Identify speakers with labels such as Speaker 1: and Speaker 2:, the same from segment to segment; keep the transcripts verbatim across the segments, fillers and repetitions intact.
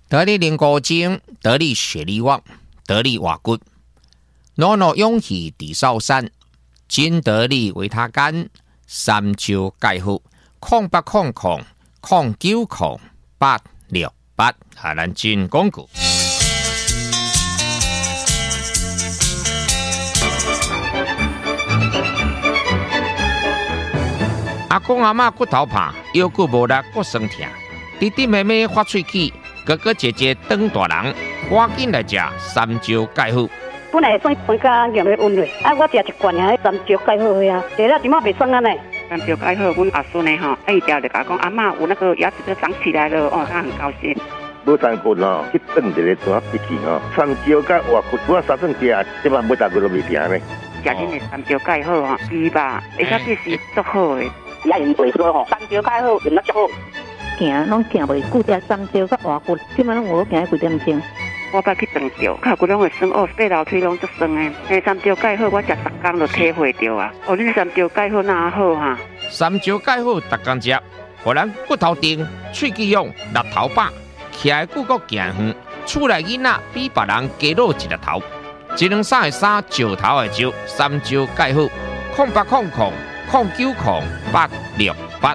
Speaker 1: 得力灵骨精，得力血力旺，得力瓦骨，诺诺勇气地少山，金得力维他干，三招介好，空八空空，空九空八六八，下咱进广告。阿公阿嬷骨头怕，腰骨无力，骨酸痛，弟弟妹妹发喙齿，哥哥姐姐长大人，赶紧来食三招介好。
Speaker 2: 本来酸酸甲硬咧温嘞，啊，我食一罐啊，三招介好呀，食了即马袂酸啊呢。
Speaker 3: 三招介好，阮阿孙呢吼，啊伊条就甲我讲，阿嬷有那个牙齿都长起来了，哦，他很高兴。
Speaker 4: 无三骨吼，去炖一个大一起吼，三招甲活骨，我三顿食，即马每三骨都袂平呢。
Speaker 3: 食恁的三招介好吼，猪吧，而且这是足好的。
Speaker 2: 也用袂说吼，三招介好，用得足好。
Speaker 5: 行拢行袂久，只三招甲活骨，即摆拢有行几点钟。
Speaker 3: 我捌去长照，脚骨拢会酸，哦，爬楼梯拢足酸的。诶，三招介好，我食十工就体会到啊。哦，恁三招介好哪好哈？
Speaker 1: 三招介好，逐工食，互咱骨头硬，喙齿勇，力头饱，徛的久阁行远，厝内囡仔比别人加老一粒头。一两三的三，石头的石，三招介好，空八空空，空九空八六八。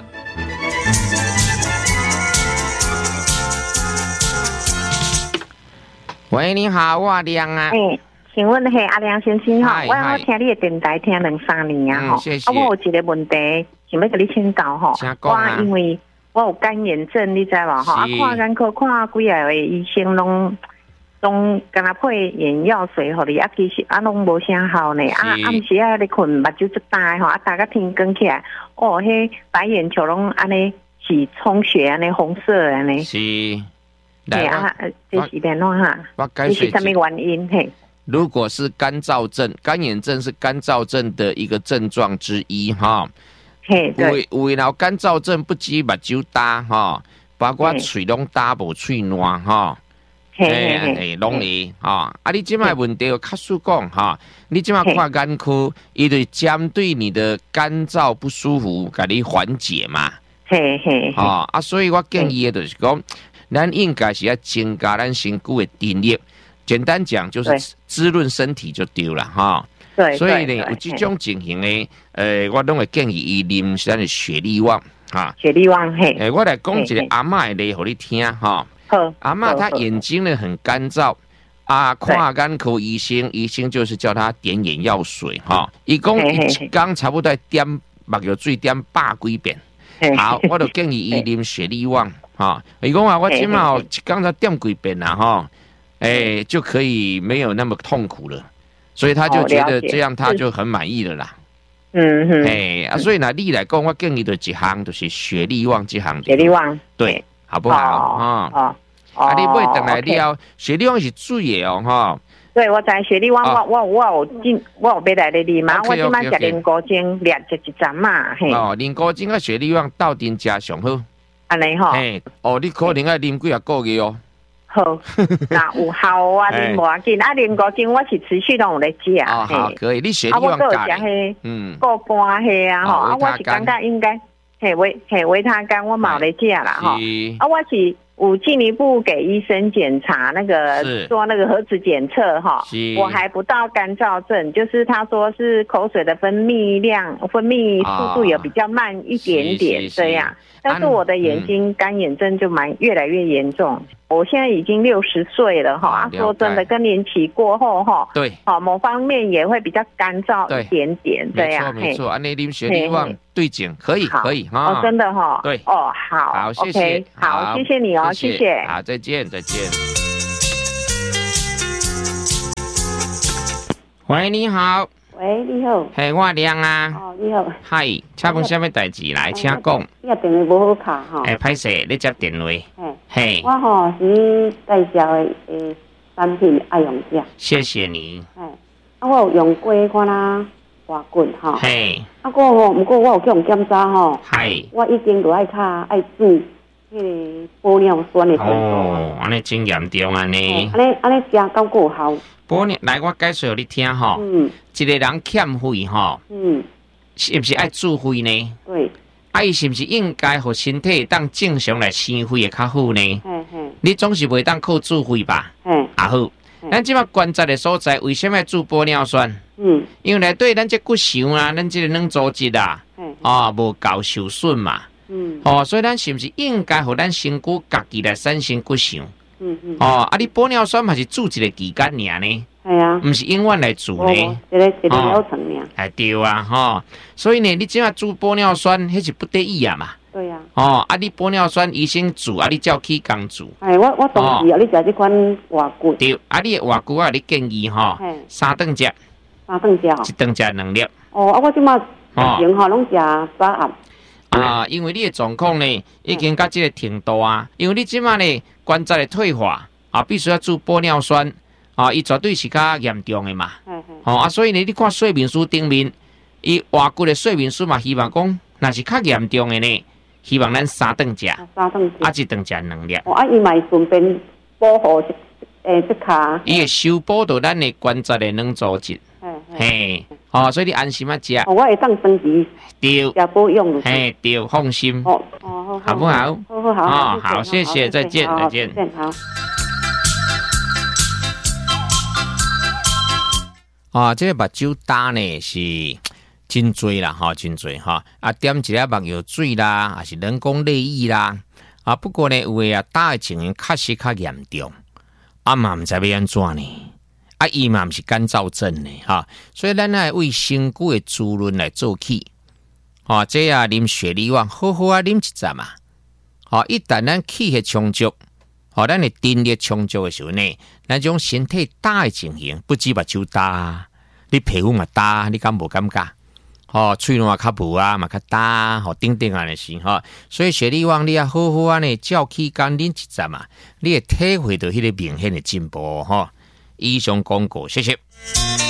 Speaker 1: 喂，你好，我亮啊。
Speaker 5: 哎，请问嘿阿亮先生哈，我我听你的电台听两三年啊哈，啊我有一个问题想要跟你请教哈，我因为我有干眼症，你知无哈？啊，看眼科看几啊个医生拢拢敢若配眼药水互你，啊其实啊拢无啥效呢，啊暗时啊咧困，目睭足大吼，啊大个天光起来，哦，迄白眼球拢安尼是充血安尼红色安尼。
Speaker 1: 是。
Speaker 5: 对啊，这是点弄哈？这是什么原因？嘿，
Speaker 1: 如果是干燥症，干眼症是干燥症的一个症状之一哈。
Speaker 5: 嘿，对。
Speaker 1: 有有然后干燥症不止目睭大哈，包括嘴拢大无喙烂哈。
Speaker 5: 嘿嘿嘿，
Speaker 1: 拢会哈。啊，你即摆问题有较速讲哈，你即摆看眼科，伊就针对你的干燥不舒服，给你缓解嘛。
Speaker 5: 嘿嘿。
Speaker 1: 啊啊，所以我建议的就是讲。咱应该是要增加咱身躯的电力，简单讲就是滋润身体就对了哈。
Speaker 5: 对，
Speaker 1: 所以呢，有这种情形呢，呃，我拢会建议伊啉咱的雪力旺哈。
Speaker 5: 雪力旺嘿。
Speaker 1: 诶，我来讲一个阿嬷的例，互你听哈。
Speaker 5: 好。
Speaker 1: 阿嬷她眼睛呢很干燥，啊，看眼科医生，医生就是叫她点眼药水哈。伊讲一缸差不多点目药水点百几遍。好，我就建议伊啉雪力旺。哈，伊讲啊，我起码一刚才点几遍啦哈，哎，就可以没有那么痛苦了，所以他就觉得这样他就很满意了啦。
Speaker 5: 嗯哼，
Speaker 1: 哎啊，所以呢，你来讲，我建议的一项就是雪力旺这项，
Speaker 5: 雪力旺，
Speaker 1: 对，好不好啊？哦，啊，你买等来了，雪力旺是水的哦哈。
Speaker 5: 对，我知雪力旺，我我我有进，我有买来你啉嘛，我今晚食灵骨精，掠一一针嘛，嘿。
Speaker 1: 哦，灵骨精跟雪力旺到底加上好。
Speaker 5: 安尼吼，
Speaker 1: 哎，哦，你可能要啉几啊个月哦。
Speaker 5: 好，那有效啊，啉无要紧。啊，灵骨精我是持续拢有咧食。
Speaker 1: 哦，好，可以，你雪力旺加。
Speaker 5: 啊，我有食迄，嗯，过肝迄啊，吼，啊，我是感觉应该，嘿维嘿维他干我冇咧食啦，吼。啊，我是有进一步给医生检查那个做那个核磁检测哈，我还不到干燥症，就是他说是口水的分泌量、分泌速度有比较慢一点点这样。但是我的眼睛干眼症就蛮越来越严重，我现在已经六十岁了哈。啊，说真的，更年期过后哈，
Speaker 1: 对，
Speaker 5: 好某方面也会比较干燥一点点这样。
Speaker 1: 没错没错，安内啉雪力旺对症可以可以哈。
Speaker 5: 哦，真的哈。
Speaker 1: 对，
Speaker 5: 哦好，
Speaker 1: 好谢谢，
Speaker 5: 好谢谢你哦，谢谢，
Speaker 1: 好再见再见。喂，你好。
Speaker 2: 喂，你好。
Speaker 1: 嘿，我亮啊。
Speaker 2: 哦，你好。
Speaker 1: 嗨，请问什么代志来？请讲。
Speaker 2: 你个电话无好卡吼。
Speaker 1: 哎，歹势，你接电话。
Speaker 2: 嘿。
Speaker 1: 嘿。
Speaker 2: 我吼是介绍的诶产品爱用者。
Speaker 1: 谢谢你。
Speaker 2: 嘿。啊，我有用过看啦，滑棍吼。
Speaker 1: 嘿。
Speaker 2: 啊，过吼，毋过我有去用检查吼。
Speaker 1: 系。
Speaker 2: 我已经都爱卡爱煮迄个玻尿酸的程度。
Speaker 1: 哦，安尼真严重安尼。
Speaker 2: 安尼安尼食到够好。
Speaker 1: 玻尿，来我介绍给你听吼。嗯。一个人欠肺吼。嗯。是不是爱煮肺呢？
Speaker 2: 对。
Speaker 1: 啊，伊是不是应该互身体当正常来生肺会较好呢？
Speaker 2: 嘿嘿。
Speaker 1: 你总是袂当靠煮肺吧？
Speaker 2: 嗯，
Speaker 1: 啊好，咱即马关节的所在，为什么要煮玻尿酸？
Speaker 2: 嗯，
Speaker 1: 因为内底咱这骨髓啊，咱这个软组织啊，
Speaker 2: 嗯，
Speaker 1: 啊无够受损嘛。
Speaker 2: 嗯，
Speaker 1: 哦，所以咱是不是应该互咱身躯家己来产生骨髓？
Speaker 2: 嗯嗯，
Speaker 1: 哦，啊，你玻尿酸嘛是煮一个期间尔呢？
Speaker 2: 系啊，
Speaker 1: 唔是永远来煮呢？
Speaker 2: 一个一个疗程尔。
Speaker 1: 哎对啊，吼，所以呢，你即马煮玻尿酸，迄是不得已啊嘛。
Speaker 2: 对啊。
Speaker 1: 哦，啊，你玻尿酸医生煮，啊，你照起工煮。
Speaker 2: 哎，我我同时啊，你食这款活骨。
Speaker 1: 对，啊，你的活骨啊，你建议吼，三顿食。
Speaker 2: 三顿食。
Speaker 1: 一顿食两粒。
Speaker 2: 哦，啊，我即马前吼拢食三盒。
Speaker 1: 啊，因为你的状况呢，已经到这个程度啊，因为你即马呢关节的退化啊，必须要煮玻尿酸啊，伊绝对是较严重的嘛。哦啊，所以呢，你看说明书顶面，伊活骨的说明书嘛，希望讲若是较严重的呢，希望咱三顿食，
Speaker 2: 三顿食，
Speaker 1: 啊一顿食两粒。
Speaker 2: 哦，啊，伊嘛顺便保护诶，这骹。
Speaker 1: 伊会修补到咱的关节的软组织。嘿，哦，所以你安心啊食。
Speaker 2: 我会当长期
Speaker 1: 对，
Speaker 2: 食保养。
Speaker 1: 嘿，对，放心。
Speaker 2: 哦哦，
Speaker 1: 好不好？
Speaker 2: 好好好。
Speaker 1: 哦，好，谢谢，再见，再见。
Speaker 2: 好。
Speaker 1: 啊，这个目睭焦呢是真多啦，哈，真多哈。啊，点一粒目药水啦，还是人工泪液啦。啊，不过呢，有诶啊，焦的情形确实较严重。啊嘛，唔知要安怎呢？啊，伊嘛毋是干燥症呢，哈，所以咱爱为身躯的滋润来做起，哦，这啊啉雪梨丸，好好啊啉一站嘛，哦，一旦咱气血充足，哦，咱的电力充足的时候呢，咱种身体大的情形，不止目睭大，你皮肤嘛大，你敢无感觉？哦，喙烂较无啊，嘛较大，吼、哦，等等啊，那是吼，所以雪梨丸你啊好好啊呢，照起干啉一站嘛，你会体会到迄个明显的进步吼。以上广告，谢谢。